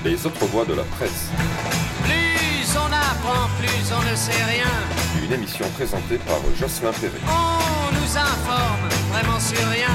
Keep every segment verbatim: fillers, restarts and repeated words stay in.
Les autres voix de la presse. Plus on apprend, plus on ne sait rien. Une émission présentée par Jocelyn Perret. On nous informe vraiment sur rien.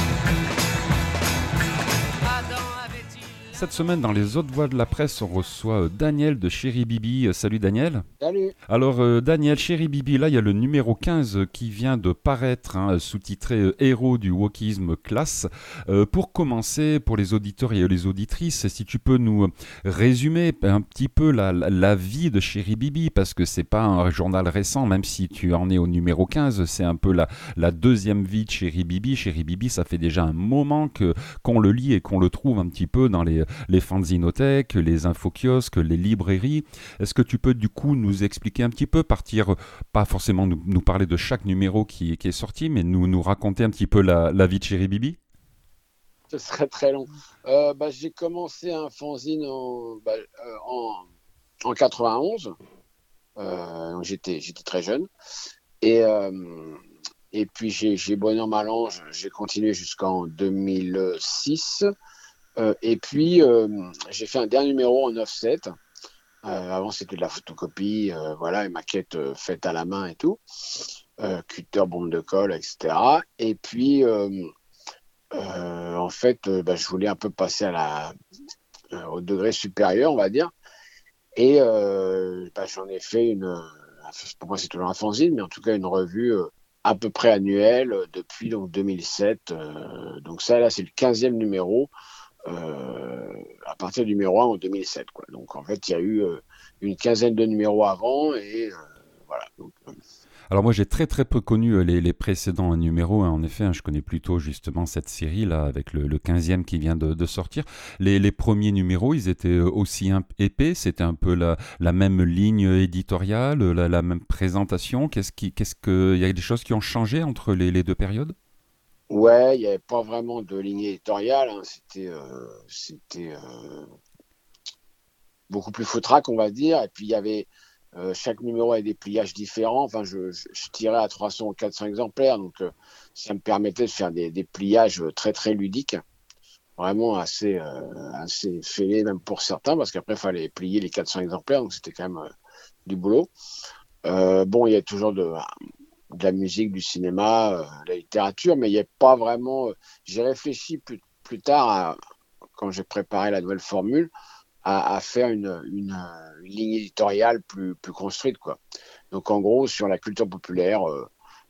Adam avait-il... Cette semaine, dans les autres voix de la presse, on reçoit Daniel de Chéri Bibi. Salut Daniel. Salut. Alors euh, Daniel, Chéri Bibi, là il y a le numéro quinze qui vient de paraître, hein, sous-titré euh, Héros du wokisme classe. Euh, pour commencer, pour les auditeurs et les auditrices, si tu peux nous résumer un petit peu la, la, la vie de Chéri Bibi, parce que c'est pas un journal récent, même si tu en es au numéro quinze, c'est un peu la, la deuxième vie de Chéri Bibi. Chéri Bibi, ça fait déjà un moment que, qu'on le lit et qu'on le trouve un petit peu dans les, les fanzinothèques, les infokiosques, les librairies. Est-ce que tu peux du coup nous expliquer un petit peu, partir, pas forcément nous, nous parler de chaque numéro qui, qui est sorti, mais nous, nous raconter un petit peu la, la vie de Chéri Bibi? Ce serait très long. Euh, bah, j'ai commencé un fanzine en, bah, euh, en, en quatre-vingt-onze. Euh, donc j'étais, j'étais très jeune. Et, euh, et puis j'ai, j'ai bon an mal an, j'ai continué jusqu'en deux mille six. Euh, et puis euh, j'ai fait un dernier numéro en offset. Euh, avant, c'était de la photocopie, euh, voilà, et maquette euh, faite à la main et tout, euh, cutter, bombe de colle, et cetera. Et puis, euh, euh, en fait, euh, bah, je voulais un peu passer à la, euh, au degré supérieur, on va dire. Et euh, bah, j'en ai fait une, euh, pour moi, c'est toujours un fanzine, mais en tout cas, une revue euh, à peu près annuelle euh, depuis donc, deux mille sept. Euh, donc ça, là, c'est le quinzième numéro. Euh, à partir du numéro un en deux mille sept, quoi. Donc en fait il y a eu euh, une quinzaine de numéros avant et euh, voilà. Donc, euh... Alors moi j'ai très très peu connu les, les précédents numéros, hein. En effet, hein, je connais plutôt justement cette série là avec le, le quinzième qui vient de, de sortir. Les, les premiers numéros, ils étaient aussi un, épais, c'était un peu la, la même ligne éditoriale, la, la même présentation. Qu'est-ce qui, qu'est-ce que, il y a des choses qui ont changé entre les, les deux périodes? Ouais, il n'y avait pas vraiment de ligne éditoriale, hein. C'était, euh, c'était euh, beaucoup plus foutraque, on va dire. Et puis il y avait euh, chaque numéro avait des pliages différents. Enfin, je, je, je tirais à trois cents ou quatre cents exemplaires, donc euh, ça me permettait de faire des, des pliages très très ludiques, vraiment assez euh, assez fêlés même pour certains, parce qu'après il fallait plier les quatre cents exemplaires, donc c'était quand même euh, du boulot. Euh, bon, il y a toujours de de la musique, du cinéma, euh, la littérature, mais il n'y a pas vraiment... Euh, j'ai réfléchi plus, plus tard, à, quand j'ai préparé la nouvelle formule, à, à faire une, une, une ligne éditoriale plus, plus construite, quoi. Donc en gros, sur la culture populaire, euh,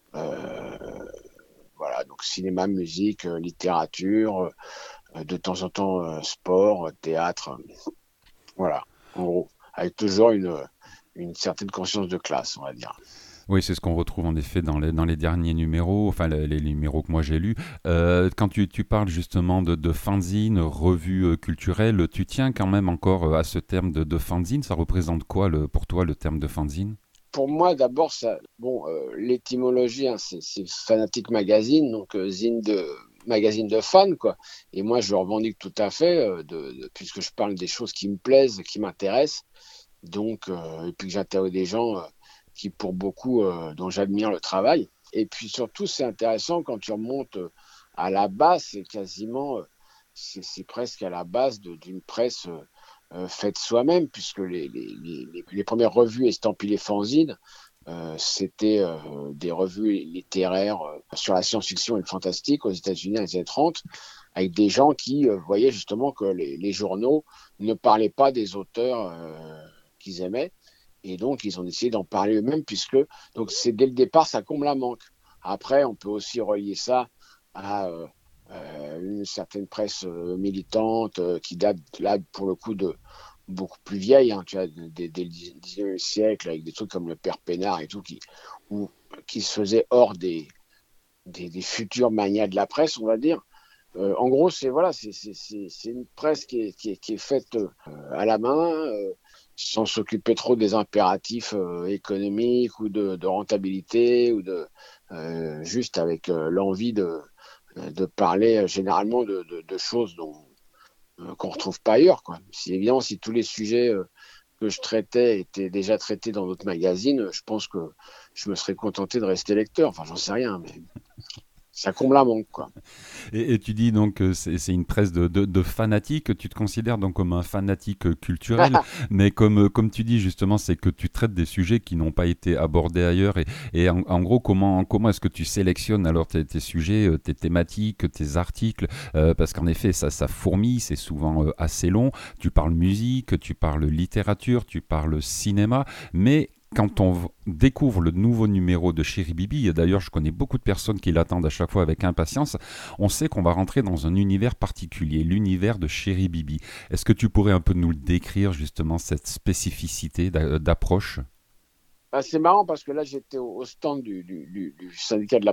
euh, voilà, donc cinéma, musique, euh, littérature, euh, de temps en temps euh, sport, théâtre, euh, voilà, en gros, avec toujours une, une certaine conscience de classe, on va dire. Oui, c'est ce qu'on retrouve en effet dans les, dans les derniers numéros, enfin les, les numéros que moi j'ai lus. Euh, quand tu, tu parles justement de, de fanzine, revue euh, culturelle, tu tiens quand même encore à ce terme de, de fanzine. Ça représente quoi le, pour toi le terme de fanzine? Pour moi, d'abord, ça, bon, euh, l'étymologie, hein, c'est, c'est Fanatic Magazine, donc euh, zine de magazine de fans, quoi. Et moi, je le revendique tout à fait, euh, de, de, puisque je parle des choses qui me plaisent, qui m'intéressent. Donc, euh, et puis que j'interviewe des gens. Euh, qui pour beaucoup, euh, dont j'admire le travail. Et puis surtout, c'est intéressant quand tu remontes à la base, c'est quasiment, c'est, c'est presque à la base de, d'une presse euh, faite soi-même, puisque les, les, les, les premières revues estampillées fanzines, euh, c'était euh, des revues littéraires euh, sur la science-fiction et le fantastique aux États-Unis dans les années trente, avec des gens qui euh, voyaient justement que les, les journaux ne parlaient pas des auteurs euh, qu'ils aimaient. Et donc, ils ont décidé d'en parler eux-mêmes, puisque donc c'est dès le départ, ça comble un manque. Après, on peut aussi relier ça à euh, euh, une certaine presse euh, militante euh, qui date, là, pour le coup, de beaucoup plus vieille, hein, tu vois, dès, dès le dix-neuvième siècle, avec des trucs comme le Père Pénard et tout, qui, où, qui se faisaient hors des, des, des futurs magnats de la presse, on va dire. Euh, en gros, c'est, voilà, c'est, c'est, c'est, c'est une presse qui est, qui est, qui est faite euh, à la main, euh, sans s'occuper trop des impératifs euh, économiques ou de, de rentabilité, ou de euh, juste avec euh, l'envie de, de parler euh, généralement de, de, de choses dont, euh, qu'on ne retrouve pas ailleurs, quoi. Si, évidemment, si tous les sujets euh, que je traitais étaient déjà traités dans d'autres magazines, je pense que je me serais contenté de rester lecteur. Enfin, j'en sais rien, mais... ça comble un manque, quoi. Et, et tu dis donc que c'est, c'est une presse de, de, de fanatiques. Tu te considères donc comme un fanatique culturel, mais comme, comme tu dis justement, c'est que tu traites des sujets qui n'ont pas été abordés ailleurs. Et, et en, en gros, comment, comment est-ce que tu sélectionnes alors tes, tes sujets, tes thématiques, tes articles euh, parce qu'en effet, ça, ça fourmille, c'est souvent euh, assez long. Tu parles musique, tu parles littérature, tu parles cinéma, mais quand on v- découvre le nouveau numéro de Chéri Bibi, et d'ailleurs je connais beaucoup de personnes qui l'attendent à chaque fois avec impatience, on sait qu'on va rentrer dans un univers particulier, l'univers de Chéri Bibi. Est-ce que tu pourrais un peu nous le décrire justement, cette spécificité d'a- d'approche? Bah, c'est marrant parce que là, j'étais au, au stand du, du, du, du syndicat de la